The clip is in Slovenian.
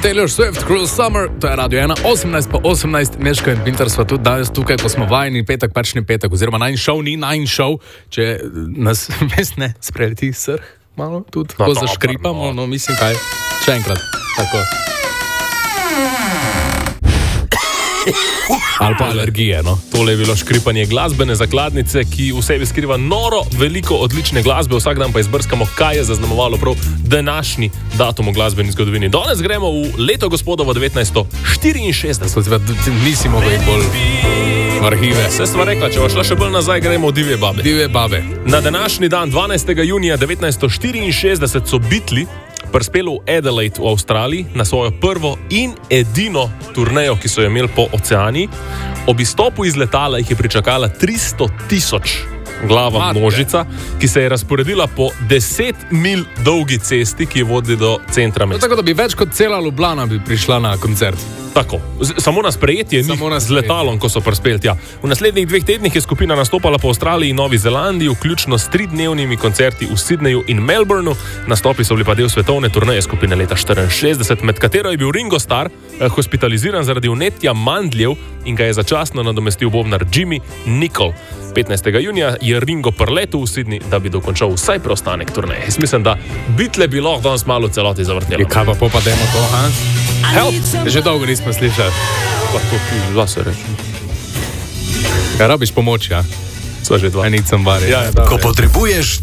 Taylor Swift, Cruel Summer, to je Radio 1, 18:18, Meško in Pinter sva tudi danes tukaj, ko smo vajeni, petek, pač ni petek, oziroma Nine Show ni Nine Show, če nas ne spreleti srh, malo tudi, ko zaškripamo, no mislim kaj, še enkrat, tako. Ali pa alergije, no. Tole je bilo škripanje glasbene zakladnice, ki v sebi skriva noro veliko odlične glasbe, vsak dan pa izbrskamo, kaj je zaznamovalo prav današnji datum v glasbeni zgodovini. Danes gremo v leto gospodovo 1964. Nisi mogel iti bolj v arhive. Se sva rekla, če bo šla še bolj nazaj, gremo v Divje babe. Divje babe. Na današnji dan, 12. junija 1964, so Beatli prispeli v Adelaide v Avstraliji na svojo prvo in edino turnejo, ki so jo imeli po oceani. Ob izstopu iz letala jih je pričakala 300.000 glava množica, ki se je razporedila po 10 mil dolgi cesti, ki vodi do centra mesta. Tako da bi več kot cela Ljubljana bi prišla na koncert. Tako, samo na sprejetje z letalom, ko so prispeli tja. V naslednjih 2 tednih je skupina nastopala po Avstraliji in Novi Zelandiji, vključno s 3-dnevnimi koncerti v Sydneyju in Melbourneu. Nastopi so bili pa del svetovne turneje skupine leta 1964, med katero je bil Ringo Starr hospitaliziran zaradi vnetja mandljev in ga je začasno nadomestil bobnar Jimmy Nicol. 15. junija je Ringo prletel v Sydney, da bi dokončal vsaj preostanek turneje. Jaz mislim, da Beatle bi lahko danes malo celoti zavrtelo. Kaj pa popademo to, Hans? Help! Že dolgo nismo slišali. Lahko zase rečem. Kaj rabiš pomoč, ja? Sva že dva. I need somebody. Ja, ko potrebuješ